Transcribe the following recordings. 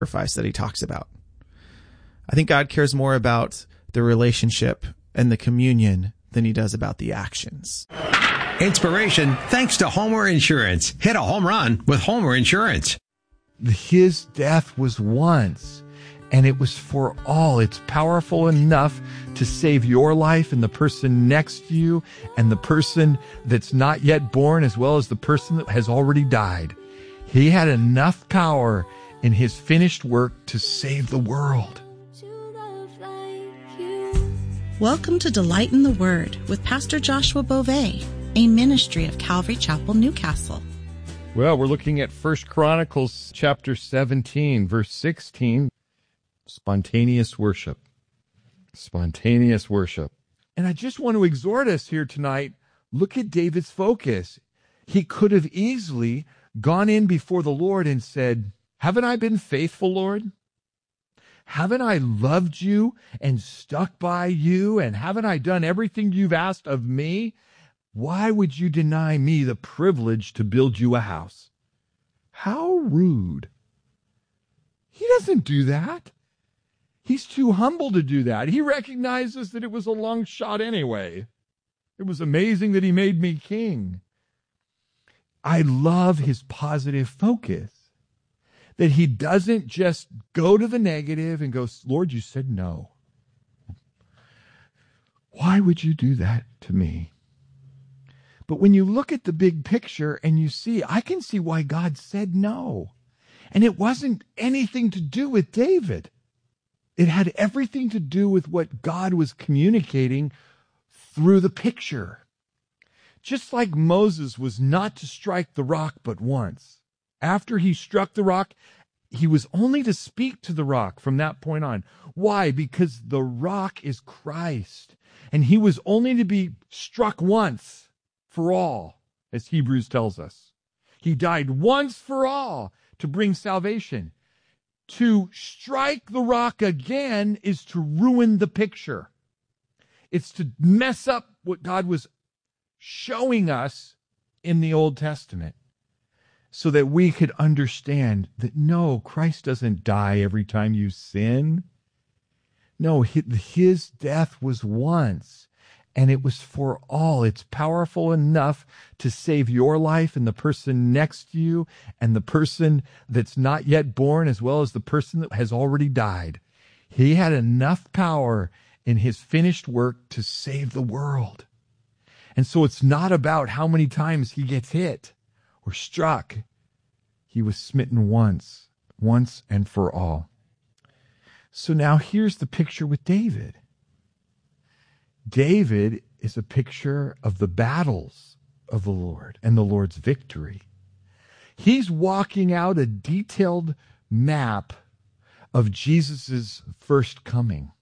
sacrifice that he talks about. I think God cares more about the relationship and the communion than he does about the actions. Inspiration thanks to Homer Insurance. Hit a home run with Homer Insurance. His death was once, and it was for all. It's powerful enough to save your life and the person next to you and the person that's not yet born, as well as the person that has already died. He had enough power in his finished work to save the world. Welcome to Delight in the Word with Pastor Joshua Beauvais, a ministry of Calvary Chapel, Newcastle. Well, we're looking at 1 Chronicles chapter 17, verse 16, spontaneous worship. Spontaneous worship. And I just want to exhort us here tonight, look at David's focus. He could have easily gone in before the Lord and said, "Haven't I been faithful, Lord? Haven't I loved you and stuck by you? And haven't I done everything you've asked of me? Why would you deny me the privilege to build you a house?" How rude. He doesn't do that. He's too humble to do that. He recognizes that it was a long shot anyway. It was amazing that he made me king. I love his positive focus. That he doesn't just go to the negative and go, "Lord, you said no. Why would you do that to me?" But when you look at the big picture and you see, I can see why God said no. And it wasn't anything to do with David. It had everything to do with what God was communicating through the picture. Just like Moses was not to strike the rock but once. After he struck the rock, he was only to speak to the rock from that point on. Why? Because the rock is Christ. And he was only to be struck once for all, as Hebrews tells us. He died once for all to bring salvation. To strike the rock again is to ruin the picture. It's to mess up what God was showing us in the Old Testament so that we could understand that no, Christ doesn't die every time you sin. No, his death was once, and it was for all. It's powerful enough to save your life and the person next to you and the person that's not yet born, as well as the person that has already died. He had enough power in his finished work to save the world. And so it's not about how many times he gets hit or struck. He was smitten once and for all. So now here's the picture with David. David is a picture of the battles of the Lord and the Lord's victory. He's walking out a detailed map of Jesus' first coming.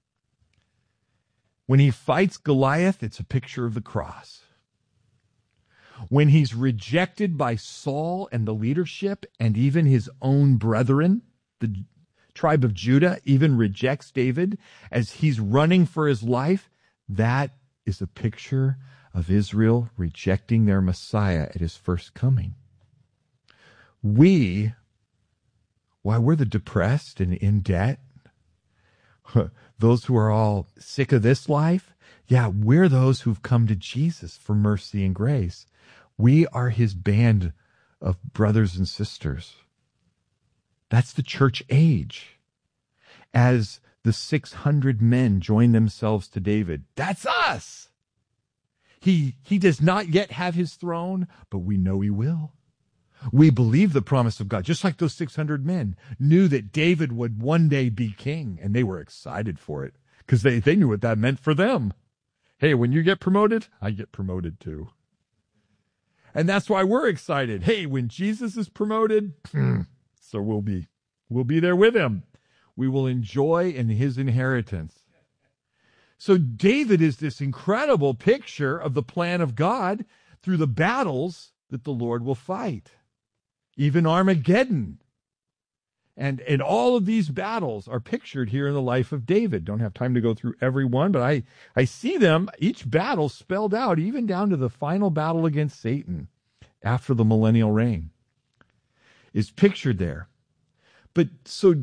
When he fights Goliath, it's a picture of the cross. When he's rejected by Saul and the leadership and even his own brethren, the tribe of Judah even rejects David as he's running for his life, that is a picture of Israel rejecting their Messiah at his first coming. We're the depressed and in debt, those who are all sick of this life, we're those who've come to Jesus for mercy and grace. We are his band of brothers and sisters. That's the church age. As the 600 men join themselves to David, that's us. He does not yet have his throne, but we know he will. We believe the promise of God, just like those 600 men knew that David would one day be king, and they were excited for it because they knew what that meant for them. Hey, when you get promoted, I get promoted too. And that's why we're excited. Hey, when Jesus is promoted, so we'll be there with him. We will enjoy in his inheritance. So David is this incredible picture of the plan of God through the battles that the Lord will fight. Even Armageddon. And all of these battles are pictured here in the life of David. Don't have time to go through every one, but I see them, each battle spelled out, even down to the final battle against Satan after the millennial reign is pictured there. But so